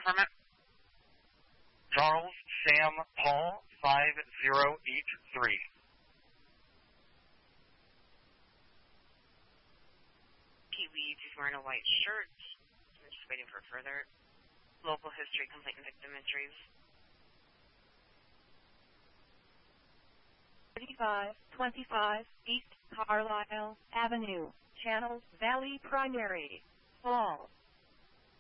permit? Charles Sam Paul 5083. He leads. He's wearing a white shirt. I'm just waiting for further local history, complaint, and victim entries. 3525 East Carlisle Avenue, Channel Valley Primary, Falls.